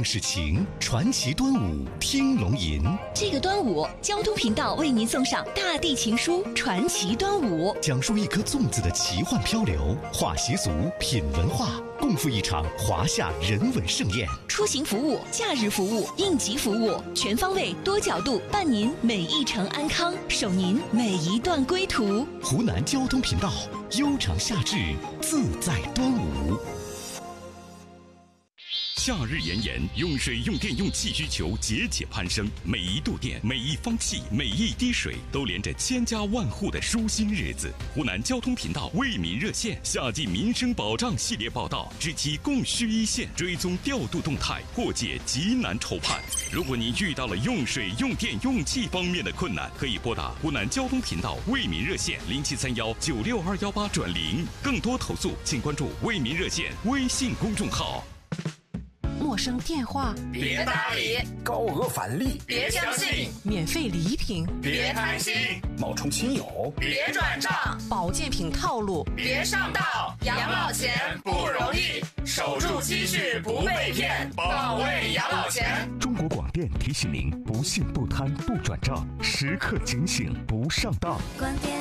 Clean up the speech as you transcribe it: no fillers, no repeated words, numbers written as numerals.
样式情，传奇端午听龙吟。 这个端午，交通频道为您送上大地情书《传奇端午》， 讲述一颗粽子的奇幻漂流，话习俗，品文化，共赴一场华夏人文盛宴。 出行服务、假日服务、应急服务，全方位、多角度伴您每一程安康，守您每一段归途。 湖南交通频道，悠长夏至，自在端午。 夏日炎炎，用水、用电、用气需求节节攀升，每一度电、每一方气、每一滴水，都连着千家万户的舒心日子。湖南交通频道为民热线夏季民生保障系列报道，知其供需一线，追踪调度动态，破解急难愁盼。如果您遇到了用水、用电、用气方面的困难，可以拨打湖南交通频道为民热线0731962218转0。更多投诉，请关注为民热线微信公众号。 陌生电话别搭理， 高额返利别相信， 免费礼品别贪心， 冒充亲友别转账， 保健品套路别上当。养老钱不容易，守住积蓄不被骗，保卫养老钱。 中国广电提醒您：不信不贪不转账，时刻警醒不上当。 广电